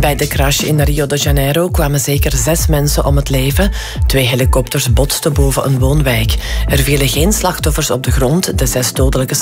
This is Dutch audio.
Bij de crash in Rio de Janeiro kwamen zeker 6 mensen om het leven. 2 helikopters botsten boven een woonwijk. Er vielen geen slachtoffers op de grond. De 6 dodelijke